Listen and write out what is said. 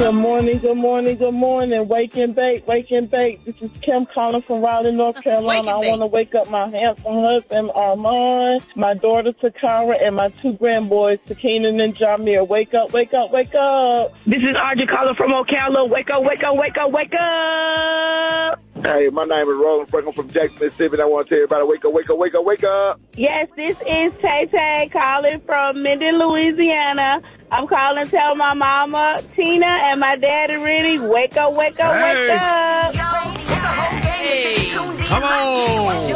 Good morning, good morning, good morning. Wake and bake, wake and bake. This is Kim calling from Raleigh, North Carolina. I want to wake up my handsome husband, Armand, my daughter, Takara, and my 2 grandboys, Takina and Jamir. Wake up, wake up, wake up. This is Audrey calling from Ocala. Wake up, wake up, wake up, wake up. Hey, my name is Roland Frank. I'm from Jackson, Mississippi, and I want to tell everybody, wake up, wake up, wake up, wake up. Yes, this is Tay Tay calling from Minden, Louisiana. I'm calling to tell my mama, Tina, and my daddy, Rennie, wake up, wake up, wake up. Hey, come on.